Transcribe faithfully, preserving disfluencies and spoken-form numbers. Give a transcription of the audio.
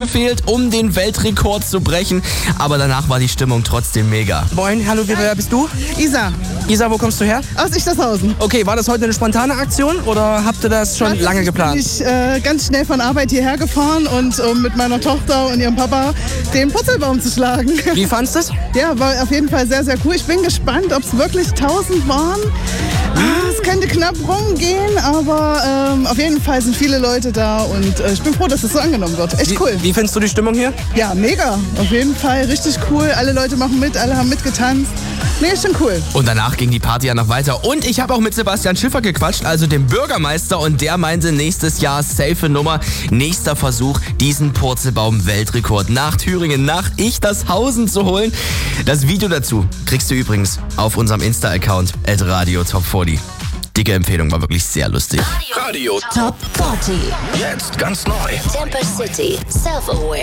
gefehlt, um den Weltrekord zu brechen. Aber danach war die Stimmung trotzdem mega. Moin, hallo, wer bist du? Isa, Isa, wo kommst du her? aus Ichtershausen. Okay, war das heute eine spontane Aktion oder habt ihr das schon lange geplant? Bin ich äh, ganz schnell von Arbeit hierher gefahren und um mit meiner Tochter und ihrem Papa den Purzelbaum zu schlagen. Wie fandst du es? Ja, war auf jeden Fall sehr, sehr cool. Ich bin gespannt, ob es wirklich tausend waren. Ah, Es könnte knapp rumgehen, aber ähm, auf jeden Fall sind viele Leute da und äh, ich bin froh, dass es so angenommen wird. Echt Wie, cool. wie findest du die Stimmung hier? Ja, mega. Auf jeden Fall richtig cool. Alle Leute machen mit, alle haben mitgetanzt. Nee, ist schon cool. Und danach ging die Party ja noch weiter. Und ich habe auch mit Sebastian Schiffer gequatscht, also dem Bürgermeister. Und der meinte, nächstes Jahr safe Nummer, nächster Versuch, diesen Purzelbaum-Weltrekord nach Thüringen, nach Ichtershausen zu holen. Das Video dazu kriegst du übrigens auf unserem Insta-Account at Radio Top vierzig. Dicke Empfehlung, war wirklich sehr lustig. Radio Top vierzig. Jetzt ganz neu. Temper City, Self-Aware.